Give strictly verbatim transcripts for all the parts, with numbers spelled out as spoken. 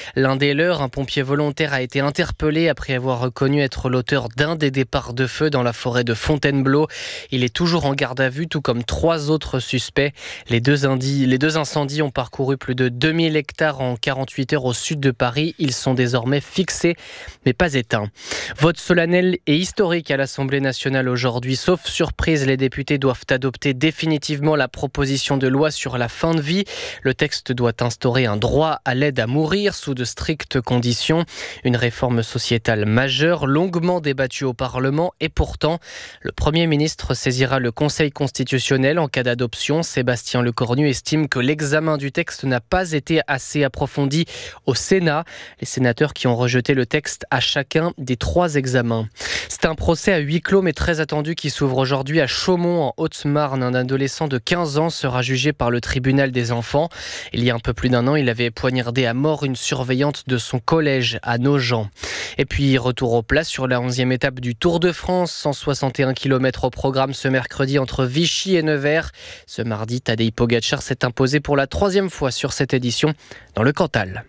L'un des leurs, un pompier volontaire, a été interpellé après avoir reconnu être l'auteur d'un des départs de feu dans la forêt de Fontainebleau. Il est toujours en garde à vue, tout comme trois autres suspects. Les deux, indi- les deux incendies ont parcouru plus de deux mille hectares en quarante-huit heures au sud de Paris. Ils sont désormais fixés, mais pas éteints. Vote solennel et historique à l'Assemblée nationale aujourd'hui. Sauf surprise, les députés doivent adopter définitivement la proposition de loi sur la fin de vie. Le texte doit instaurer un droit à l'aide à mourir sous de strictes conditions. Une réforme sociétale majeure, longuement débattue au Parlement, et pourtant, le Premier ministre saisira le Conseil constitutionnel en cas d'adoption. Sébastien Lecornu estime que l'examen du texte n'a pas été assez approfondi au Sénat. Les sénateurs qui ont rejeté le texte à chacun des trois examens. C'est un procès à huis clos mais très attendu qui s'ouvre aujourd'hui à Chaumont en Haute-Marne. Un adolescent de quinze ans sera jugé par le tribunal des enfants. Il y a un peu plus d'un an, il avait poignardé à mort une surveillante de son collège à Nogent. Et puis retour aux places sur la onzième étape du Tour de France. cent soixante et un kilomètres au programme ce mercredi entre Vichy et Nevers. Ce mardi, Tadej Pogačar s'est imposé pour la troisième fois sur cette édition dans le Cantal.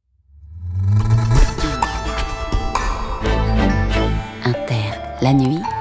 Inter, la nuit,